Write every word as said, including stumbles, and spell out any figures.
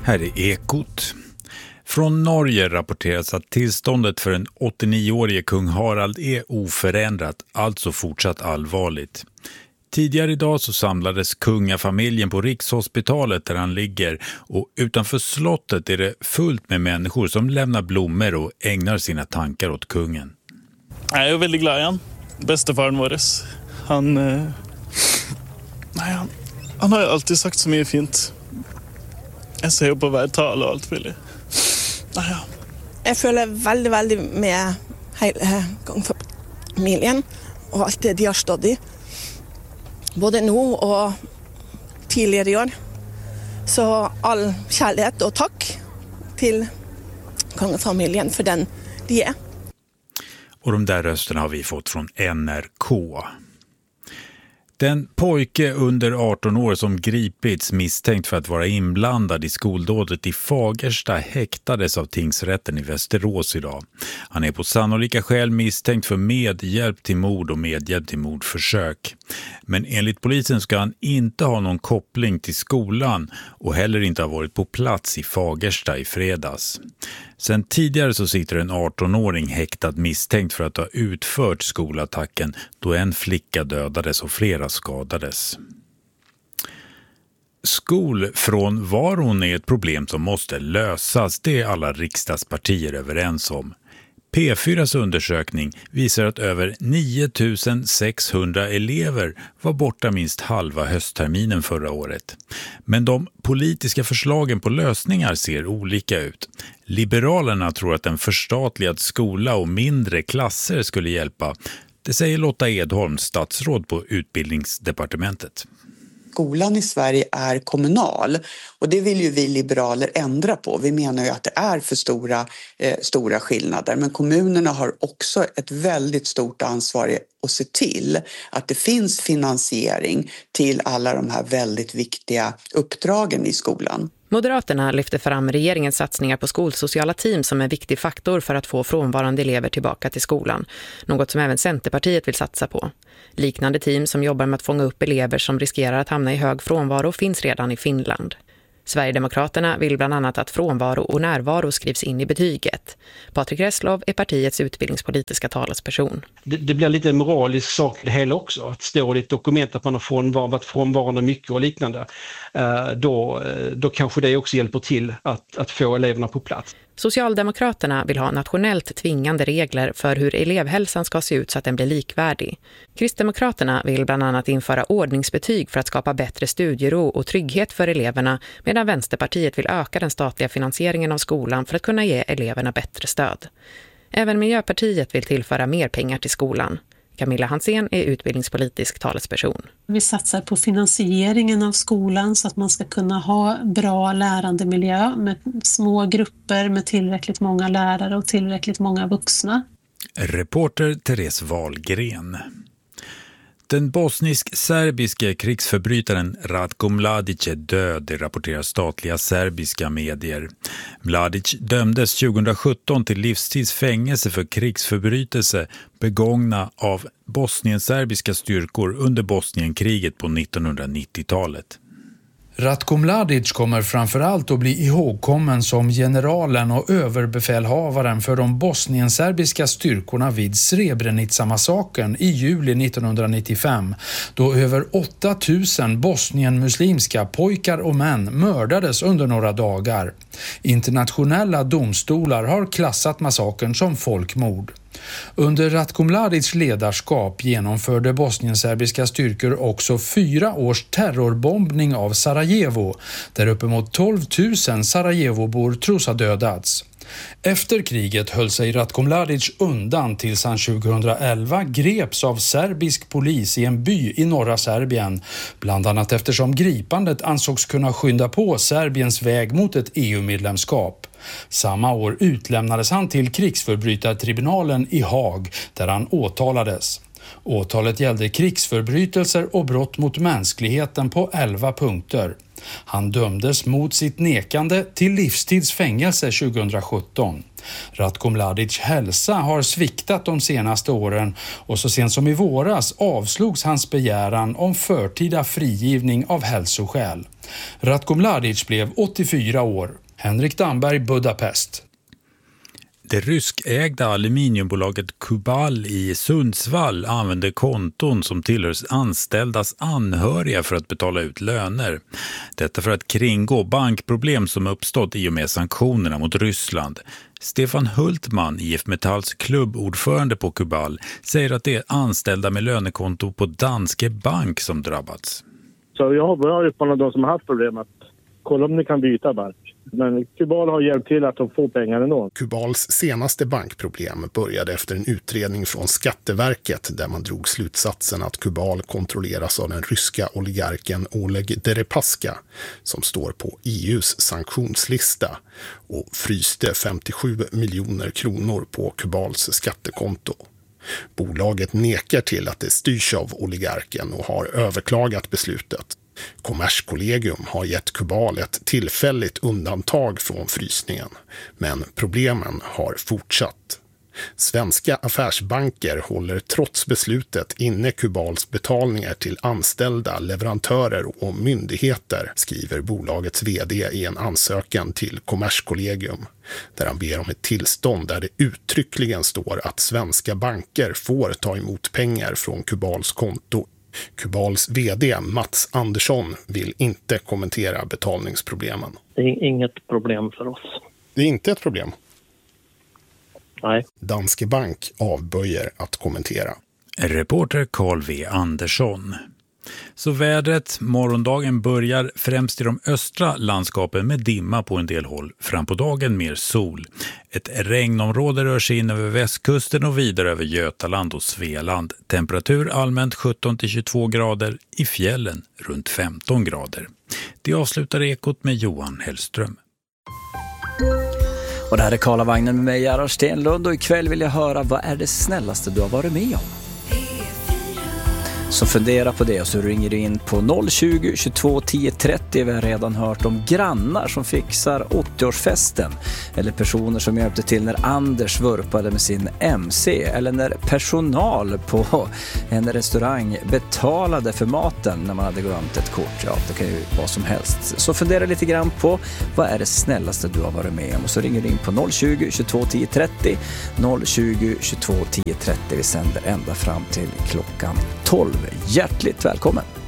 Här är Ekot. Från Norge rapporteras att tillståndet för den åttionioårige kung Harald är oförändrat, alltså fortsatt allvarligt. Tidigare idag så samlades kungafamiljen på Rikshospitalet där han ligger, och utanför slottet är det fullt med människor som lämnar blommor och ägnar sina tankar åt kungen. Jag är väldigt glad i han. Bestefaren vår. Han, eh... Nej, han, han har alltid sagt så mycket fint. Jeg ser jo på hver tale og alt mulig. Ah, ja. Jeg føler veldig, veldig med hele kongefamilien og alt det de har stått i. Både nå og tidligere i år. Så all kjærlighet og takk til kongefamilien for den de är. Och de där rösterna har vi fått från N R K. Den pojke under arton år som gripits misstänkt för att vara inblandad i skoldådet i Fagersta häktades av tingsrätten i Västerås idag. Han är på sannolika skäl misstänkt för medhjälp till mord och medhjälp till mordförsök. Men enligt polisen ska han inte ha någon koppling till skolan och heller inte ha varit på plats i Fagersta i fredags. Sen tidigare så sitter en arton-åring häktad misstänkt för att ha utfört skolattacken då en flicka dödades och flera skadades. Skolfrånvaron är ett problem som måste lösas, det är alla riksdagspartier överens om. P fyras undersökning visar att över nio tusen sexhundra elever var borta minst halva höstterminen förra året. Men de politiska förslagen på lösningar ser olika ut. Liberalerna tror att en förstatligad skola och mindre klasser skulle hjälpa. Det säger Lotta Edholm, statsråd på Utbildningsdepartementet. Skolan i Sverige är kommunal och det vill ju vi liberaler ändra på. Vi menar ju att det är för stora, eh, stora skillnader, men kommunerna har också ett väldigt stort ansvar att se till att det finns finansiering till alla de här väldigt viktiga uppdragen i skolan. Moderaterna lyfter fram regeringens satsningar på skolsociala team som en viktig faktor för att få frånvarande elever tillbaka till skolan. Något som även Centerpartiet vill satsa på. Liknande team som jobbar med att fånga upp elever som riskerar att hamna i hög frånvaro finns redan i Finland. Sverigedemokraterna vill bland annat att frånvaro och närvaro skrivs in i betyget. Patrik Reslow är partiets utbildningspolitiska talesperson. Det, det blir lite en moralisk sak det hela också. Att stå i ett dokument att man har frånvar, varit frånvarande mycket och liknande. Eh, då, då kanske det också hjälper till att, att få eleverna på plats. Socialdemokraterna vill ha nationellt tvingande regler för hur elevhälsan ska se ut så att den blir likvärdig. Kristdemokraterna vill bland annat införa ordningsbetyg för att skapa bättre studiero och trygghet för eleverna, medan Vänsterpartiet vill öka den statliga finansieringen av skolan för att kunna ge eleverna bättre stöd. Även Miljöpartiet vill tillföra mer pengar till skolan. Camilla Hansén är utbildningspolitisk talesperson. Vi satsar på finansieringen av skolan så att man ska kunna ha bra lärandemiljö med små grupper med tillräckligt många lärare och tillräckligt många vuxna. Reporter Therese Wahlgren. Den bosnisk-serbiske krigsförbrytaren Ratko Mladic är död, det rapporterar statliga serbiska medier. Mladic dömdes tjugohundrasjutton till livstidsfängelse för krigsförbrytelse begångna av bosnien-serbiska styrkor under Bosnienkriget på nittonhundranittiotalet. Ratko Mladic kommer framförallt att bli ihågkommen som generalen och överbefälhavaren för de bosnien-serbiska styrkorna vid Srebrenica-massakern i juli nittonhundranittiofem, då över åtta tusen bosnien-muslimska pojkar och män mördades under några dagar. Internationella domstolar har klassat massakern som folkmord. Under Ratko Mladics ledarskap genomförde bosnien-serbiska styrkor också fyra års terrorbombning av Sarajevo, där uppemot tolv tusen Sarajevobor tros ha dödats. Efter kriget höll sig Ratko Mladic undan tills han tjugohundraelva greps av serbisk polis i en by i norra Serbien, bland annat eftersom gripandet ansågs kunna skynda på Serbiens väg mot ett E U-medlemskap. Samma år utlämnades han till krigsförbrytartribunalen i Haag där han åtalades. Åtalet gällde krigsförbrytelser och brott mot mänskligheten på elva punkter. Han dömdes mot sitt nekande till livstidsfängelse tjugohundrasjutton. Ratko Mladics hälsa har sviktat de senaste åren och så sent som i våras avslogs hans begäran om förtida frigivning av hälsoskäl. Ratko Mladic blev åttiofyra år. Henrik Damberg, Budapest. Det ryskägda aluminiumbolaget Kubal i Sundsvall använder konton som tillhör anställdas anhöriga för att betala ut löner. Detta för att kringgå bankproblem som uppstått i och med sanktionerna mot Ryssland. Stefan Hultman, I F Metalls klubbordförande på Kubal, säger att det är anställda med lönekonto på Danske Bank som drabbats. Så jag har varit på någon som har haft problem att kolla om ni kan byta bank. Men Kubal har hjälpt till att de får pengar ändå. Kubals senaste bankproblem började efter en utredning från Skatteverket där man drog slutsatsen att Kubal kontrolleras av den ryska oligarken Oleg Deripaska som står på E U:s sanktionslista och fryste femtiosju miljoner kronor på Kubals skattekonto. Bolaget nekar till att det styrs av oligarken och har överklagat beslutet. Kommerskollegium har gett Kubal ett tillfälligt undantag från frysningen, men problemen har fortsatt. Svenska affärsbanker håller trots beslutet inne Kubals betalningar till anställda, leverantörer och myndigheter, skriver bolagets vd i en ansökan till Kommerskollegium, där han ber om ett tillstånd där det uttryckligen står att svenska banker får ta emot pengar från Kubals konto. Kubals vd Mats Andersson vill inte kommentera betalningsproblemen. Det är inget problem för oss. Det är inte ett problem? Nej. Danske Bank avböjer att kommentera. Reporter Carl V. Andersson. Så vädret, morgondagen börjar främst i de östra landskapen med dimma på en del håll. Fram på dagen mer sol. Ett regnområde rör sig in över västkusten och vidare över Götaland och Svealand. Temperatur allmänt sjutton till tjugotvå grader, i fjällen runt femton grader. Det avslutar Ekot med Johan Hellström. Och det här är Karlavagnen med mig, Gerhard Stenlund, och ikväll vill jag höra vad är det snällaste du har varit med om? Så fundera på det och så ringer du in på noll tjugo, tjugotvå, tio trettio. Vi har redan hört om grannar som fixar åttioårsfesten. Eller personer som hjälpte till när Anders vurpade med sin M C. Eller när personal på en restaurang betalade för maten när man hade glömt ett kort. Ja, det kan ju vara som helst. Så fundera lite grann på vad är det snällaste du har varit med om. Och så ringer du in på noll tjugo, tjugotvå, tio trettio. noll tjugo, tjugotvå, tio trettio. Vi sänder ända fram till klockan tolv. Hjärtligt välkommen!